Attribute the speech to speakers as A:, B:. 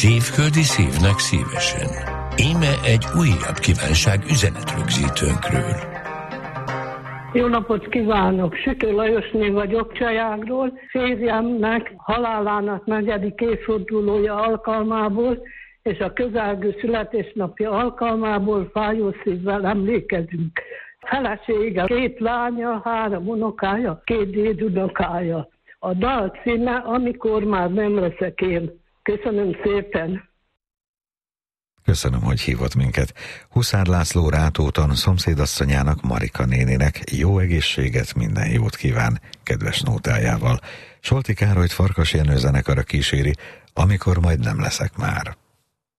A: Tívföldi szívnek szívesen. Íme egy újabb kívánság üzenetrögzítőnkről.
B: Jó napot kívánok! Sütő Lajosné vagyok Csajágról. Férjemnek halálának 4. évfordulója alkalmából és a közelgő születésnapja alkalmából fájó szívvel emlékezünk. Felesége 2 lánya, 3 unokája, 2 dédunokája. A dal címe Amikor már nem leszek én. Köszönöm szépen!
C: Köszönöm, hogy hívott minket. Huszár László Rátóton szomszédasszonyának, Marika néninek jó egészséget, minden jót kíván kedves nótájával. Solti Károlyt Farkas Jenő zenekara kíséri, Amikor majd nem leszek már.